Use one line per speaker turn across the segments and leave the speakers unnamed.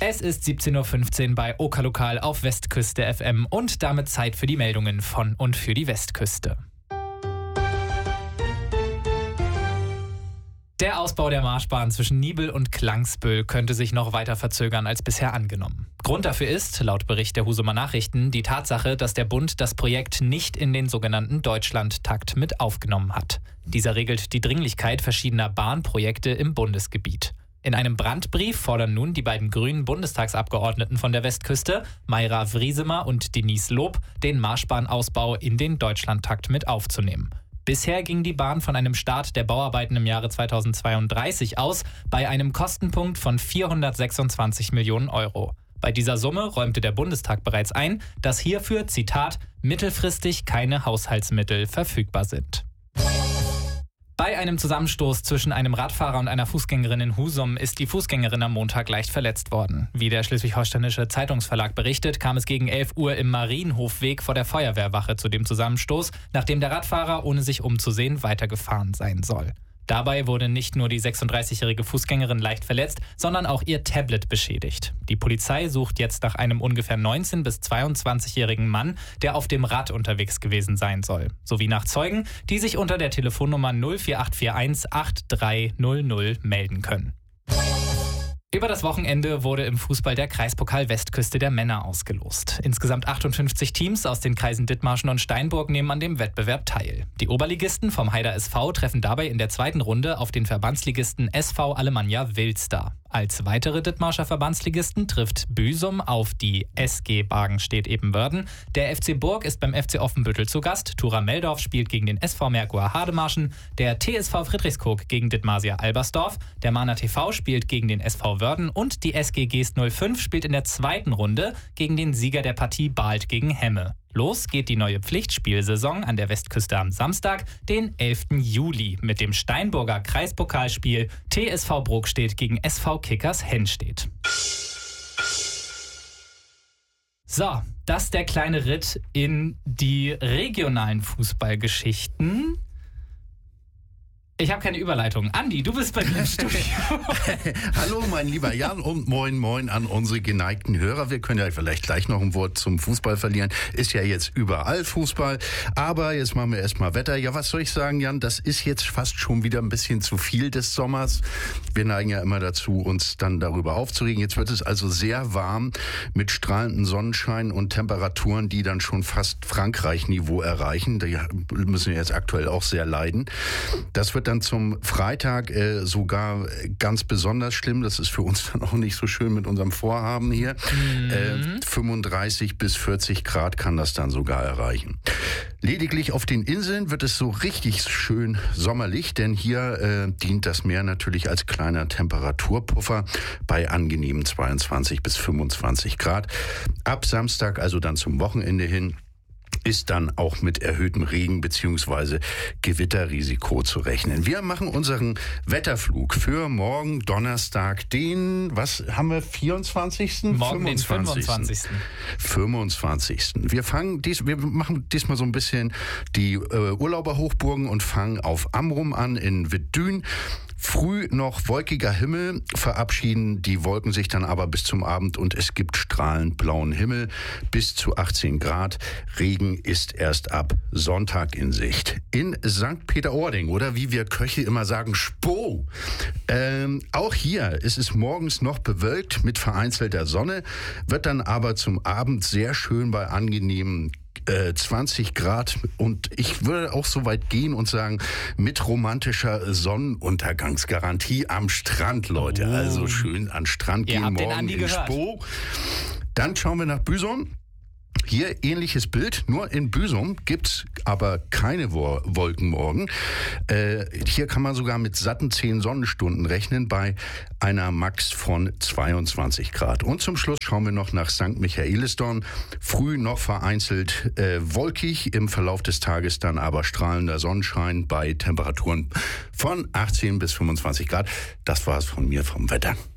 Es ist 17.15 Uhr bei Oka Lokal auf Westküste FM und damit Zeit für die Meldungen von und für die Westküste. Der Ausbau der Marschbahn zwischen Niebel und Klangsbüll könnte sich noch weiter verzögern als bisher angenommen. Grund dafür ist, laut Bericht der Husumer Nachrichten, die Tatsache, dass der Bund das Projekt nicht in den sogenannten Deutschlandtakt mit aufgenommen hat. Dieser regelt die Dringlichkeit verschiedener Bahnprojekte im Bundesgebiet. In einem Brandbrief fordern nun die beiden grünen Bundestagsabgeordneten von der Westküste, Mayra Wriesemer und Denise Lob, den Marschbahnausbau in den Deutschlandtakt mit aufzunehmen. Bisher ging die Bahn von einem Start der Bauarbeiten im Jahre 2032 aus, bei einem Kostenpunkt von 426 Millionen Euro. Bei dieser Summe räumte der Bundestag bereits ein, dass hierfür, Zitat, mittelfristig keine Haushaltsmittel verfügbar sind. Bei einem Zusammenstoß zwischen einem Radfahrer und einer Fußgängerin in Husum ist die Fußgängerin am Montag leicht verletzt worden. Wie der Schleswig-Holsteinische Zeitungsverlag berichtet, kam es gegen 11 Uhr im Marienhofweg vor der Feuerwehrwache zu dem Zusammenstoß, nachdem der Radfahrer, ohne sich umzusehen, weitergefahren sein soll. Dabei wurde nicht nur die 36-jährige Fußgängerin leicht verletzt, sondern auch ihr Tablet beschädigt. Die Polizei sucht jetzt nach einem ungefähr 19- bis 22-jährigen Mann, der auf dem Rad unterwegs gewesen sein soll, sowie nach Zeugen, die sich unter der Telefonnummer 04841 8300 melden können. Über das Wochenende wurde im Fußball der Kreispokal Westküste der Männer ausgelost. Insgesamt 58 Teams aus den Kreisen Dithmarschen und Steinburg nehmen an dem Wettbewerb teil. Die Oberligisten vom Haider SV treffen dabei in der zweiten Runde auf den Verbandsligisten SV Alemannia Wilster. Als weitere Dithmarscher Verbandsligisten trifft Büsum auf die SG Bargenstedt-Ebenbörden. Der FC Burg ist beim FC Offenbüttel zu Gast. Tura Meldorf spielt gegen den SV Merkur Hademarschen. Der TSV Friedrichskoog gegen Dithmarsia Albersdorf. Der Mahner TV spielt gegen den SV Wörden. Und die SG Geest 05 spielt in der zweiten Runde gegen den Sieger der Partie Bahlt gegen Hemme. Los geht die neue Pflichtspielsaison an der Westküste am Samstag, den 11. Juli, mit dem Steinburger Kreispokalspiel TSV Brokstedt gegen SV Kickers Hennstedt. So, das ist der kleine Ritt in die regionalen Fußballgeschichten. Ich habe keine Überleitung. Andi, du bist bei mir im Studio.
Hallo, mein lieber Jan und moin an unsere geneigten Hörer. Wir können ja vielleicht gleich noch ein Wort zum Fußball verlieren. Ist ja jetzt überall Fußball. Aber jetzt machen wir erstmal Wetter. Ja, was soll ich sagen, Jan? Das ist jetzt fast schon wieder ein bisschen zu viel des Sommers. Wir neigen ja immer dazu, uns dann darüber aufzuregen. Jetzt wird es also sehr warm mit strahlendem Sonnenschein und Temperaturen, die dann schon fast Frankreich-Niveau erreichen. Da müssen wir jetzt aktuell auch sehr leiden. Das wird dann zum Freitag sogar ganz besonders schlimm. Das ist für uns dann auch nicht so schön mit unserem Vorhaben hier. 35 bis 40 Grad kann das dann sogar erreichen. Lediglich auf den Inseln wird es so richtig schön sommerlich, denn hier dient das Meer natürlich als kleiner Temperaturpuffer bei angenehmen 22 bis 25 Grad. Ab Samstag, also dann zum Wochenende hin, ist dann auch mit erhöhtem Regen bzw. Gewitterrisiko zu rechnen. Wir machen unseren Wetterflug für morgen Donnerstag, den, was haben wir, 24.?
Morgen 25.
den 25. Wir machen diesmal so ein bisschen die Urlauberhochburgen und fangen auf Amrum an in Wittdün. Früh noch wolkiger Himmel, verabschieden die Wolken sich dann aber bis zum Abend und es gibt strahlend blauen Himmel bis zu 18 Grad. Regen ist erst ab Sonntag in Sicht. In St. Peter-Ording oder wie wir Köche immer sagen, Spo. Auch hier ist es morgens noch bewölkt mit vereinzelter Sonne, wird dann aber zum Abend sehr schön bei angenehmen 20 Grad und ich würde auch so weit gehen und sagen, mit romantischer Sonnenuntergangsgarantie am Strand, Leute. Also schön an den Strand gehen morgen in Spo. Dann schauen wir nach Büsum. Hier ähnliches Bild, nur in Büsum gibt's aber keine Wolken morgen. Hier kann man sogar mit satten 10 Sonnenstunden rechnen bei einer Max von 22 Grad. Und zum Schluss schauen wir noch nach St. Michaelisdorn. Früh noch vereinzelt wolkig, im Verlauf des Tages dann aber strahlender Sonnenschein bei Temperaturen von 18 bis 25 Grad. Das war's von mir vom Wetter.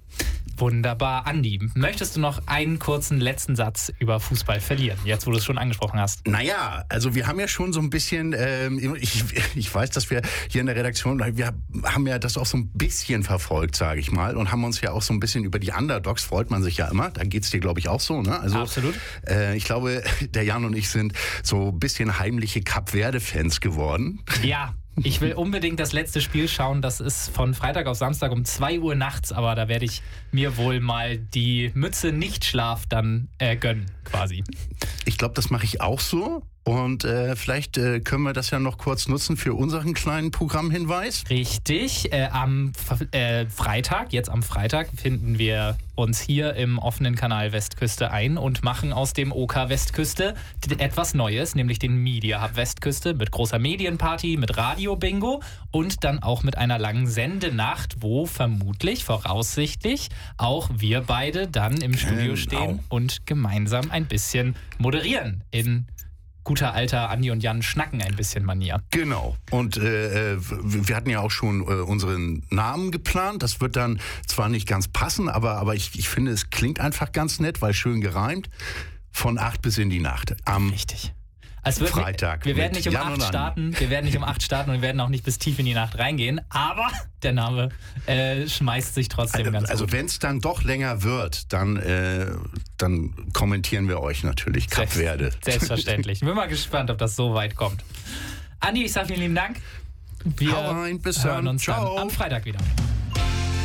Wunderbar. Andi, möchtest du noch einen kurzen letzten Satz über Fußball verlieren, jetzt wo du es schon angesprochen hast?
Naja, also wir haben ja schon so ein bisschen, ich weiß, dass wir hier in der Redaktion, wir haben ja das auch so ein bisschen verfolgt, sage ich mal, und haben uns ja auch so ein bisschen über die Underdogs, freut man sich ja immer, da geht's dir, glaube ich, auch so, ne? Also,
absolut.
Ich glaube, der Jan und ich sind so ein bisschen heimliche Kap-Verde-Fans geworden.
Ja. Ich will unbedingt das letzte Spiel schauen. Das ist von Freitag auf Samstag um 2 Uhr nachts. Aber da werde ich mir wohl mal die Mütze Nichtschlaf dann gönnen, quasi.
Ich glaube, das mache ich auch so. Und vielleicht können wir das ja noch kurz nutzen für unseren kleinen Programmhinweis.
Richtig. Am Freitag, jetzt am Freitag, finden wir uns hier im offenen Kanal Westküste ein und machen aus dem OK Westküste etwas Neues, nämlich den Media Hub Westküste mit großer Medienparty, mit Radio-Bingo und dann auch mit einer langen Sendenacht, wo vermutlich, voraussichtlich, auch wir beide dann im Studio stehen und gemeinsam ein bisschen moderieren in guter alter Andi und Jan schnacken ein bisschen Manier.
Genau. Und wir hatten ja auch schon unseren Namen geplant. Das wird dann zwar nicht ganz passen, aber ich finde, es klingt einfach ganz nett, weil schön gereimt. Von 8 bis in die Nacht.
Richtig.
Freitag.
Wir werden nicht um 8 starten. Wir werden nicht um 8 starten und wir werden auch nicht bis tief in die Nacht reingehen. Aber der Name schmeißt sich trotzdem ganz gut.
Also wenn es dann doch länger wird, dann kommentieren wir euch natürlich Kap Verde.
Selbstverständlich. Ich bin mal gespannt, ob das so weit kommt. Andi, ich sage vielen lieben Dank. Wir
Hau rein, bis
hören
dann.
uns
Ciao.
dann am Freitag wieder.